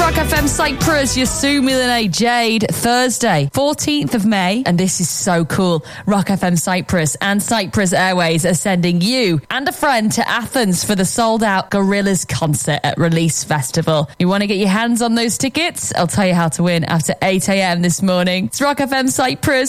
Rock FM Cyprus, Yasumilene Jade, Thursday, 14th of May. And this is so cool. Rock FM Cyprus and Cyprus Airways are sending you and a friend to Athens for the sold-out Gorillaz concert at Release Festival. You want to get your hands on those tickets? I'll tell you how to win after 8 a.m. this morning. It's Rock FM Cyprus.